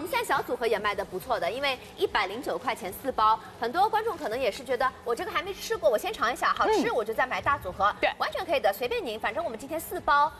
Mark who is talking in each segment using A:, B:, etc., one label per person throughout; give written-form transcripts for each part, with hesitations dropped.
A: 现在小组合也卖的不错的，因为109块钱4包，很多观众可能也是觉得我这个还没吃过，我先尝一下，好吃我就再买大组合，
B: 对，
A: 完全可以的，随便您，反正我们今天4包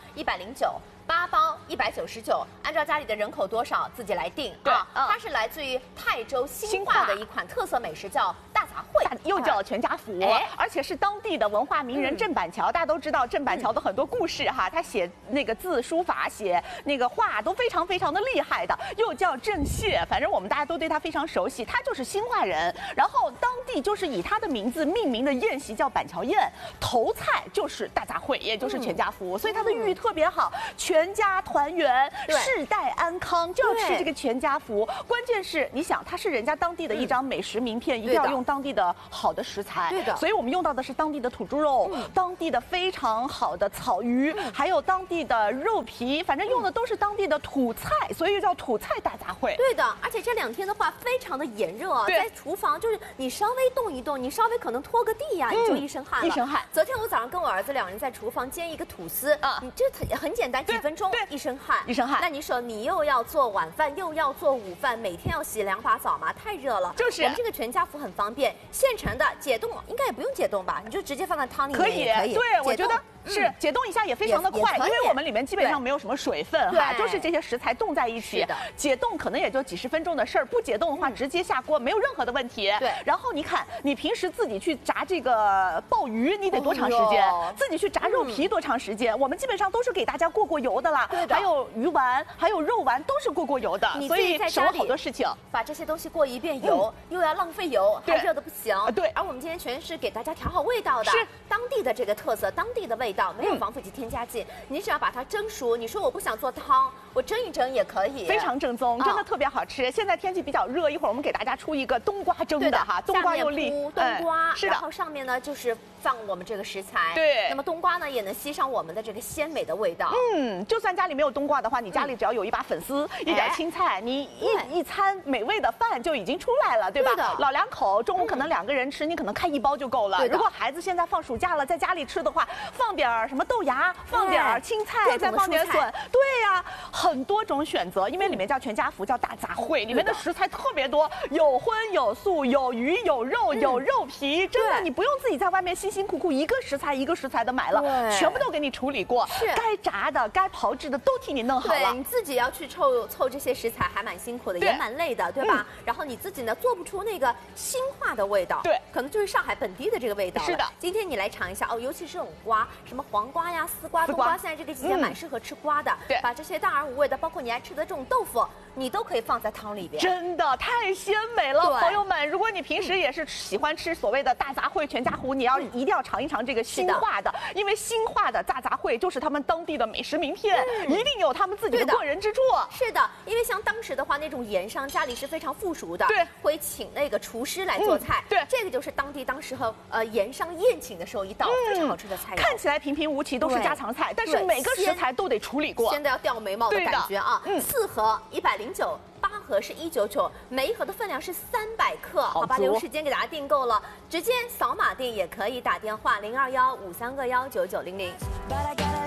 A: 109。8包199，按照家里的人口多少自己来定啊。它是来自于泰州新化的一款特色美食，叫大杂烩，
B: 又叫全家福，而且是当地的文化名人郑板桥。大家都知道郑板桥的很多故事哈，他写那个字书法、写那个画都非常的厉害的，又叫郑燮，反正我们大家都对他非常熟悉。他就是新化人，然后当地就是以他的名字命名的宴席叫板桥宴，头菜就是大杂烩，也就是全家福，所以它的寓意特别好，全家团圆，世代安康，就要吃这个全家福。关键是你想，它是人家当地的一张美食名片，一定要用当地的好的食材。
A: 对的，
B: 所以我们用到的是当地的土猪肉，当地的非常好的草鱼，还有当地的肉皮，反正用的都是当地的土菜，所以又叫土菜大杂烩。
A: 对的，而且这2天的话非常的炎热啊，在厨房就是你稍微动一动，你稍微可能拖个地呀，你就一身汗了。
B: 一身汗。
A: 昨天我早上跟我儿子2人在厨房煎一个吐司啊，你这很简单，几分钟。一身汗，
B: 一身汗。
A: 那你说你又要做晚饭，又要做午饭，每天要洗2把澡吗？太热了。就是我们这个全家福很方便，现成的，解冻应该也不用解冻吧？你就直接放在汤里面也可以。
B: 对，我觉得是解冻一下也非常的快，因为我们里面基本上没有什么水分哈，就是这些食材冻在一起。解冻可能也就几10分钟的事儿，不解冻的话直接下锅没有任何的问题。对。然后你看，你平时自己去炸这个鲍鱼，你得多长时间？自己去炸肉皮多长时间？我们基本上都是给大家过油的啦。对的。还有鱼丸，还有肉丸，都是过油的，所以省了好多事情。
A: 把这些东西过一遍油，又要浪费油，还热的不行。对。而我们今天全是给大家调好味道的，是当地的这个特色，当地的味道，没有防腐剂、添加剂。你只要把它蒸熟，你说我不想做汤，我蒸一蒸也可以，
B: 非常正宗，真的特别好吃。现在天气比较热，一会儿我们给大家出一个冬瓜蒸的哈，冬瓜又立，
A: 冬瓜，
B: 是的，
A: 然后上面呢就是放我们这个食材。
B: 对。
A: 那么冬瓜呢也能吸上我们的这个鲜美的味道。
B: 就算家里没有冬瓜的话，你家里只要有一把粉丝，一点青菜，你一餐美味的饭就已经出来了，对吧？老2口中午可能2个人吃，你可能开1包就够了。如果孩子现在放暑假了，在家里吃的话，放点什么豆芽，放点青菜，再放点笋，对呀，很多种选择。因为里面叫全家福，叫大杂烩，里面的食材特别多，有荤有素，有鱼有肉，有肉皮，真的你不用自己在外面辛辛苦苦一个食材的买了，全部都给你处理过，该炸的、该炮制的都替你弄好了。
A: 对，你自己要去凑这些食材，还蛮辛苦的，也蛮累的，对吧？然后你自己呢做不出那个新化的味道，对，可能就是上海本地的这个味道。是的，今天你来尝一下哦，尤其是这种瓜，什么黄瓜呀、丝瓜、冬瓜，现在这个季节蛮适合吃瓜的。对，把这些大而无畏的，包括你爱吃的这种豆腐，你都可以放在汤里边，
B: 真的太鲜美了。朋友们，如果你平时也是喜欢吃所谓的大杂烩全家福，你一定要尝一尝这个新化的，因为新化的大杂烩就是他们当地的美食名片，一定有他们自己的过人之处。
A: 是的，因为像当时的话，那种盐商家里是非常富庶的，对，会请那个厨师来做菜。对，这个就是当时候盐商宴请的时候一道非常好吃的菜。
B: 看起来平平无奇，都是家常菜，但是每个食材都得处理过，
A: 鲜的要掉眉毛的感觉啊。4盒109。8盒是199，每一盒的分量是300克，好吧，留时间给大家订购了，直接扫码订也可以，打电话0215319900。